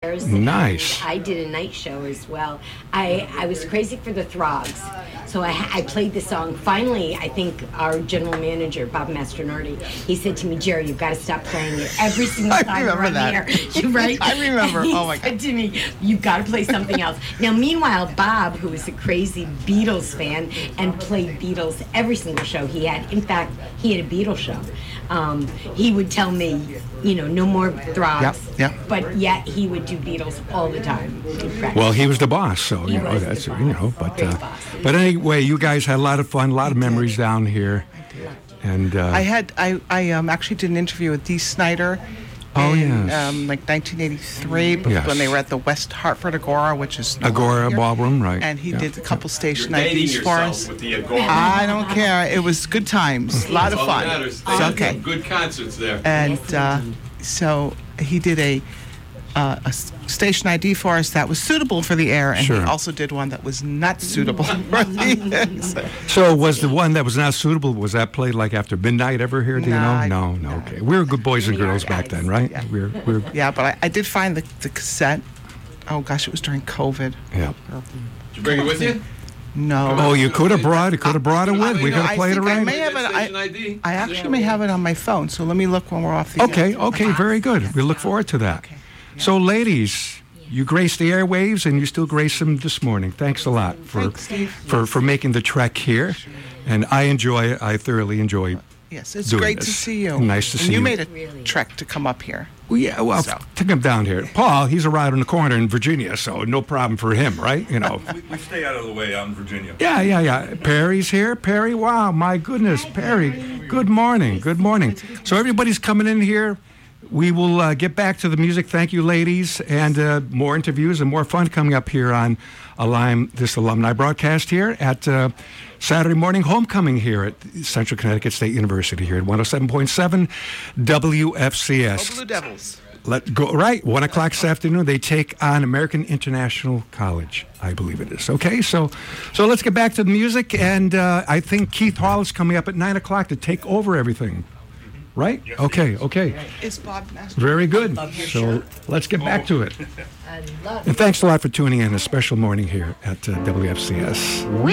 Nice. I did a night show as well. I was crazy for the Throgs, so I played the song. Finally, I think our general manager, Bob Mastronardi, he said to me, Jerry, you've got to stop playing it every single time we're on the air. Right? I remember. He Oh, my God. said to me, you've got to play something else. Now, meanwhile, Bob, who is a crazy Beatles fan and played Beatles every single show he had. In fact, he had a Beatles show. He would tell me, no more Throgs. Yep. But yet he would do Beatles all the time. Well, he was the boss, so that's but anyway, you guys had a lot of fun, a lot of memories down here. And I actually did an interview with Dee Snider. In 1983, when they were at the West Hartford Agora, which is Agora Ballroom, right? And he did a couple station You're dating IDs for us. with the Agora. I don't care. It was good times, a lot of fun. It's okay. Okay. Good concerts there. And so he did a station ID for us that was suitable for the air, and he also did one that was not suitable for the air. So was the one that was not suitable, was that played like after midnight ever here? Do you know? No. Okay. We were good boys and girls back then, right? Yeah, we were yeah, but I did find the cassette. Oh gosh, it was during COVID. Yeah. Did you bring it with you? No. Oh, you could have brought it. with. We could have played it right. I may have it. I actually may have it on my phone. So let me look when we're off the air. Okay, very good. We look forward to that. Okay. Yeah. So, ladies, you graced the airwaves, and you still grace them this morning. Thanks a lot for making the trek here, and I thoroughly enjoy. Yes, it's great to see you. Nice to see you. You made a trek to come up here. Well, yeah, to come down here. Paul, he's around in the corner in Virginia, so no problem for him, right? We stay out of the way out in Virginia. Yeah. Perry's here. Perry, wow, my goodness. Perry, good morning. So everybody's coming in here. We will get back to the music. Thank you, ladies, and more interviews and more fun coming up here on this alumni broadcast here at Saturday morning homecoming here at Central Connecticut State University here at 107.7 WFCS. Go Blue Devils. Let go right 1 o'clock this afternoon. They take on American International College, I believe it is. Okay, so let's get back to the music, and I think Keith Hall is coming up at 9 o'clock to take over everything. Right? Yes, okay. Is Bob Master? Very good. So let's get back to it. And thanks a lot for tuning in. A special morning here at WFCS.